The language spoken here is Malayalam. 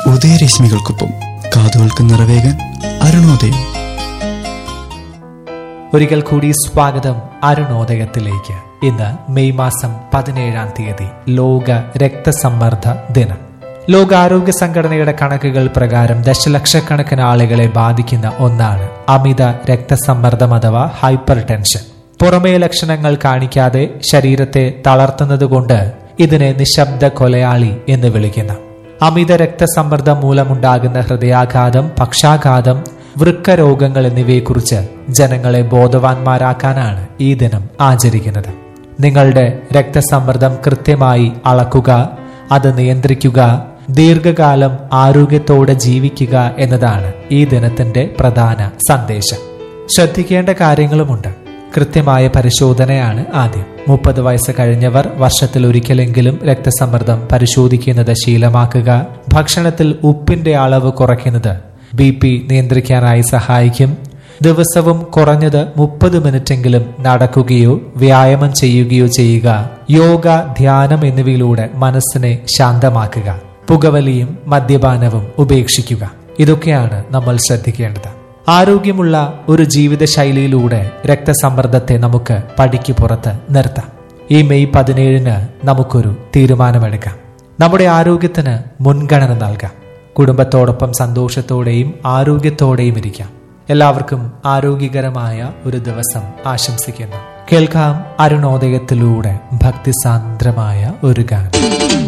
ഉദയരശ്മികൾക്കൊപ്പം കാതുകൾക്ക് നിറവേകാൻ അരുണോദയം. ഒരിക്കൽ കൂടി സ്വാഗതം അരുണോദയത്തിലേക്ക്. ഇന്ന് മെയ് മാസം 17 ലോക രക്തസമ്മർദ്ദ ദിനം. ലോകാരോഗ്യ സംഘടനയുടെ കണക്കുകൾ പ്രകാരം ദശലക്ഷക്കണക്കിന് ആളുകളെ ബാധിക്കുന്ന ഒന്നാണ് അമിത രക്തസമ്മർദ്ദം അഥവാ ഹൈപ്പർ ടെൻഷൻ. പുറമേ ലക്ഷണങ്ങൾ കാണിക്കാതെ ശരീരത്തെ തളർത്തുന്നതുകൊണ്ട് ഇതിനെ നിശബ്ദ കൊലയാളി എന്ന് വിളിക്കുന്നു. അമിത രക്തസമ്മർദ്ദം മൂലമുണ്ടാകുന്ന ഹൃദയാഘാതം, പക്ഷാഘാതം, വൃക്ക രോഗങ്ങൾ എന്നിവയെക്കുറിച്ച് ജനങ്ങളെ ബോധവാന്മാരാക്കാനാണ് ഈ ദിനം ആചരിക്കുന്നത്. നിങ്ങളുടെ രക്തസമ്മർദ്ദം കൃത്യമായി അളക്കുക, അത് നിയന്ത്രിക്കുക, ദീർഘകാലം ആരോഗ്യത്തോടെ ജീവിക്കുക എന്നതാണ് ഈ ദിനത്തിന്റെ പ്രധാന സന്ദേശം. ശ്രദ്ധിക്കേണ്ട കാര്യങ്ങളുമുണ്ട്. കൃത്യമായ പരിശോധനയാണ് ആദ്യം. 30 വയസ്സ് കഴിഞ്ഞവർ വർഷത്തിൽ ഒരിക്കലെങ്കിലും രക്തസമ്മർദ്ദം പരിശോധിക്കുന്നത് ശീലമാക്കുക. ഭക്ഷണത്തിൽ ഉപ്പിന്റെ അളവ് കുറയ്ക്കുന്നത് BP നിയന്ത്രിക്കാനായി സഹായിക്കും. ദിവസവും കുറഞ്ഞത് 30 മിനിറ്റെങ്കിലും നടക്കുകയോ വ്യായാമം ചെയ്യുകയോ ചെയ്യുക. യോഗ, ധ്യാനം എന്നിവയിലൂടെ മനസ്സിനെ ശാന്തമാക്കുക. പുകവലിയും മദ്യപാനവും ഉപേക്ഷിക്കുക. ഇതൊക്കെയാണ് നമ്മൾ ശ്രദ്ധിക്കേണ്ടത്. ആരോഗ്യമുള്ള ഒരു ജീവിതശൈലിയിലൂടെ രക്തസമ്മർദ്ദത്തെ നമുക്ക് പടിക്ക് പുറത്ത് നിർത്താം. ഈ മെയ് 17 നമുക്കൊരു തീരുമാനമെടുക്കാം. നമ്മുടെ ആരോഗ്യത്തിന് മുൻഗണന നൽകാം. കുടുംബത്തോടൊപ്പം സന്തോഷത്തോടെയും ആരോഗ്യത്തോടെയും ഇരിക്കാം. എല്ലാവർക്കും ആരോഗ്യകരമായ ഒരു ദിവസം ആശംസിക്കുന്നു. കേൾക്കാം അരുണോദയത്തിലൂടെ ഭക്തിസാന്ദ്രമായ ഒരു ഗാനം.